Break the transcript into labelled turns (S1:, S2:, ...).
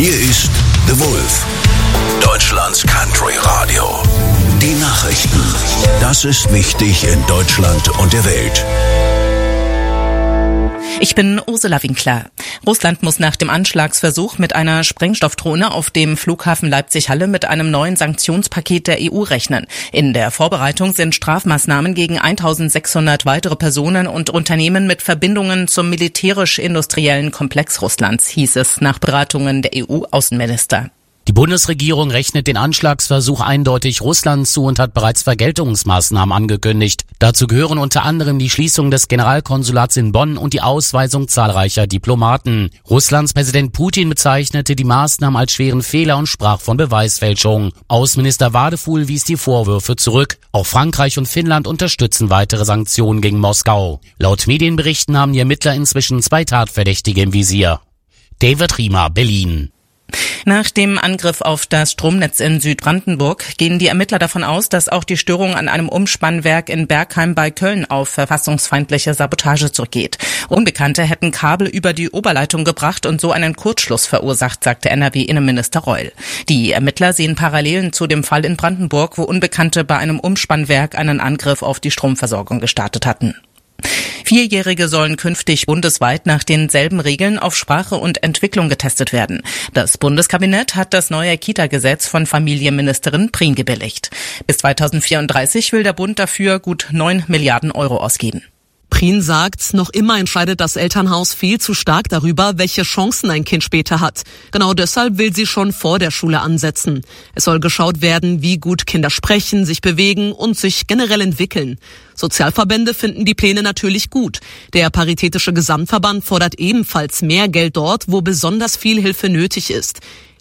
S1: Hier ist The Wolf, Deutschlands Country Radio. Die Nachrichten. Das ist wichtig in Deutschland und der Welt.
S2: Ich bin Ursula Winkler. Russland muss nach dem Anschlagsversuch mit einer Sprengstoffdrohne auf dem Flughafen Leipzig-Halle mit einem neuen Sanktionspaket der EU rechnen. In der Vorbereitung sind Strafmaßnahmen gegen 1600 weitere Personen und Unternehmen mit Verbindungen zum militärisch-industriellen Komplex Russlands, hieß es nach Beratungen der EU-Außenminister.
S3: Die Bundesregierung rechnet den Anschlagsversuch eindeutig Russland zu und hat bereits Vergeltungsmaßnahmen angekündigt. Dazu gehören unter anderem die Schließung des Generalkonsulats in Bonn und die Ausweisung zahlreicher Diplomaten. Russlands Präsident Putin bezeichnete die Maßnahmen als schweren Fehler und sprach von Beweisfälschung. Außenminister Wadefuhl wies die Vorwürfe zurück. Auch Frankreich und Finnland unterstützen weitere Sanktionen gegen Moskau. Laut Medienberichten haben die Ermittler inzwischen 2 Tatverdächtige im Visier. David Riemer, Berlin.
S2: Nach dem Angriff auf das Stromnetz in Südbrandenburg gehen die Ermittler davon aus, dass auch die Störung an einem Umspannwerk in Bergheim bei Köln auf verfassungsfeindliche Sabotage zurückgeht. Unbekannte hätten Kabel über die Oberleitung gebracht und so einen Kurzschluss verursacht, sagte NRW-Innenminister Reul. Die Ermittler sehen Parallelen zu dem Fall in Brandenburg, wo Unbekannte bei einem Umspannwerk einen Angriff auf die Stromversorgung gestartet hatten. Vierjährige sollen künftig bundesweit nach denselben Regeln auf Sprache und Entwicklung getestet werden. Das Bundeskabinett hat das neue Kita-Gesetz von Familienministerin Prien gebilligt. Bis 2034 will der Bund dafür gut 9 Milliarden Euro ausgeben.
S4: Prien sagt, noch immer entscheidet das Elternhaus viel zu stark darüber, welche Chancen ein Kind später hat. Genau deshalb will sie schon vor der Schule ansetzen. Es soll geschaut werden, wie gut Kinder sprechen, sich bewegen und sich generell entwickeln. Sozialverbände finden die Pläne natürlich gut. Der Paritätische Gesamtverband fordert ebenfalls mehr Geld dort, wo besonders viel Hilfe nötig ist.